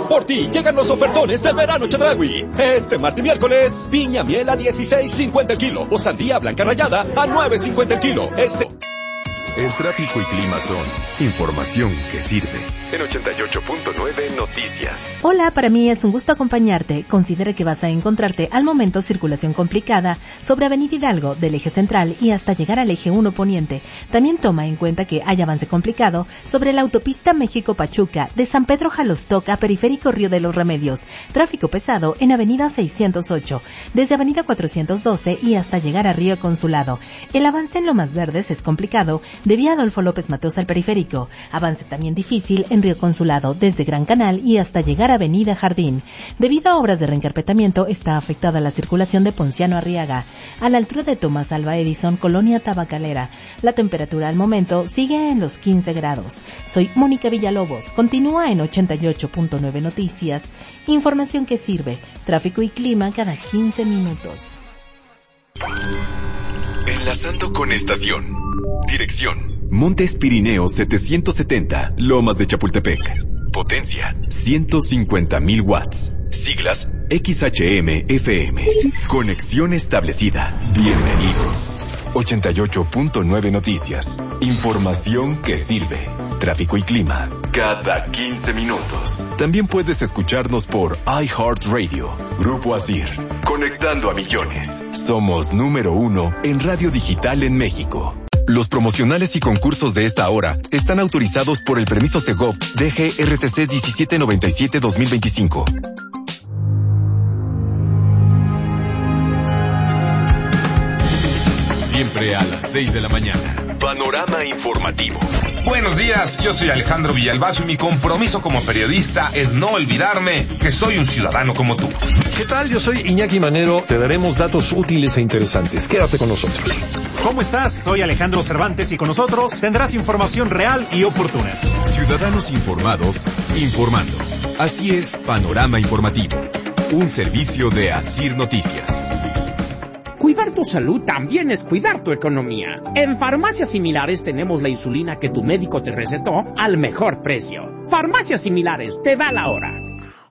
Por ti llegan los ofertones del verano Chedraui. Este martes y miércoles, piña miel a 16.50 el kilo o sandía blanca rallada a 9.50 el kilo. El tráfico y clima son información que sirve. En 88.9 Noticias. Hola, para mí es un gusto acompañarte. Considera que vas a encontrarte al momento circulación complicada sobre Avenida Hidalgo del eje central y hasta llegar al eje 1 poniente. También toma en cuenta que hay avance complicado sobre la autopista México-Pachuca de San Pedro Jalostoc a Periférico Río de los Remedios. Tráfico pesado en Avenida 608, desde Avenida 412 y hasta llegar a Río Consulado. El avance en Lomas Verdes es complicado de vía Adolfo López Mateos al Periférico. Avance también difícil en Río Consulado, desde Gran Canal y hasta llegar a Avenida Jardín. Debido a obras de reencarpetamiento, está afectada la circulación de Ponciano Arriaga, a la altura de Tomás Alva Edison, Colonia Tabacalera. La temperatura al momento sigue en los 15 grados. Soy Mónica Villalobos. Continúa en 88.9 Noticias. Información que sirve. Tráfico y clima cada 15 minutos. Enlazando con estación. Dirección: Montes Pirineos 770, Lomas de Chapultepec. Potencia: 150,000 watts. Siglas: XHM-FM. Conexión establecida. Bienvenido. 88.9 Noticias. Información que sirve. Tráfico y clima cada 15 minutos. También puedes escucharnos por iHeartRadio. Grupo Asir. Conectando a millones. Somos número 1 en radio digital en México. Los promocionales y concursos de esta hora están autorizados por el permiso Segov DGRTC 1797-2025. Siempre a las 6 de la mañana. Panorama informativo. Buenos días, yo soy Alejandro Villalbazo y mi compromiso como periodista es no olvidarme que soy un ciudadano como tú. ¿Qué tal? Yo soy Iñaki Manero. Te daremos datos útiles e interesantes. Quédate con nosotros. ¿Cómo estás? Soy Alejandro Cervantes y con nosotros tendrás información real y oportuna. Ciudadanos informados, informando. Así es, Panorama Informativo. Un servicio de Asir Noticias. Cuidar tu salud también es cuidar tu economía. En Farmacias Similares tenemos la insulina que tu médico te recetó al mejor precio. Farmacias Similares, te da la hora.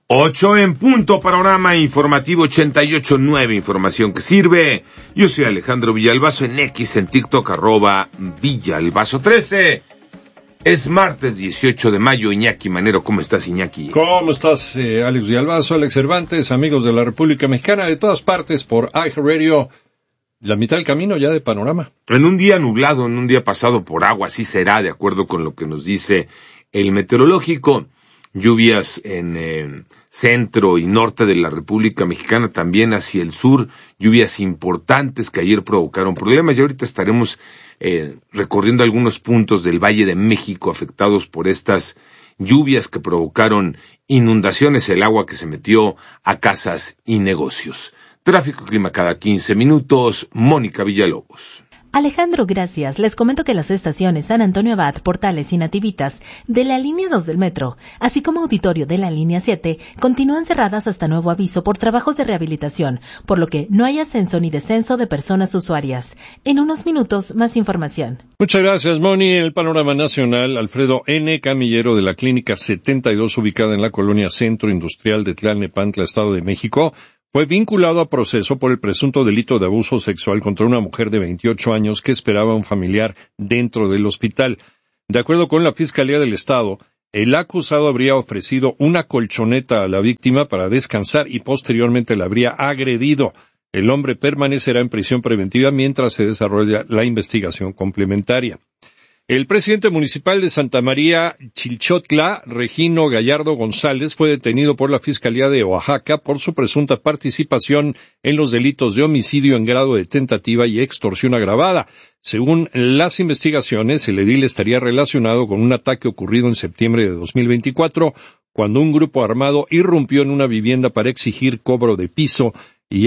8 en punto, Panorama Informativo 88.9, información que sirve. Yo soy Alejandro Villalbazo en X, en TikTok, @Villalbazo13. Es martes 18 de mayo, Iñaki Manero. ¿Cómo estás, Iñaki? ¿Cómo estás, Alex Villalbazo, Alex Cervantes, amigos de la República Mexicana, de todas partes por iHeartRadio? La mitad del camino ya de Panorama. En un día nublado, en un día pasado por agua, así será, de acuerdo con lo que nos dice el meteorológico. Lluvias en centro y norte de la República Mexicana, también hacia el sur, lluvias importantes que ayer provocaron problemas y ahorita estaremos recorriendo algunos puntos del Valle de México afectados por estas lluvias que provocaron inundaciones, el agua que se metió a casas y negocios. Tráfico y clima cada 15 minutos, Mónica Villalobos. Alejandro, gracias. Les comento que las estaciones San Antonio Abad, Portales y Nativitas de la línea 2 del metro, así como Auditorio de la línea 7, continúan cerradas hasta nuevo aviso por trabajos de rehabilitación, por lo que no hay ascenso ni descenso de personas usuarias. En unos minutos, más información. Muchas gracias, Moni. El panorama nacional, Alfredo N., camillero de la Clínica 72, ubicada en la colonia Centro Industrial de Tlalnepantla, Estado de México, fue vinculado a proceso por el presunto delito de abuso sexual contra una mujer de 28 años que esperaba a un familiar dentro del hospital. De acuerdo con la Fiscalía del Estado, el acusado habría ofrecido una colchoneta a la víctima para descansar y posteriormente la habría agredido. El hombre permanecerá en prisión preventiva mientras se desarrolla la investigación complementaria. El presidente municipal de Santa María Chilchotla, Regino Gallardo González, fue detenido por la Fiscalía de Oaxaca por su presunta participación en los delitos de homicidio en grado de tentativa y extorsión agravada. Según las investigaciones, el edil estaría relacionado con un ataque ocurrido en septiembre de 2024, cuando un grupo armado irrumpió en una vivienda para exigir cobro de piso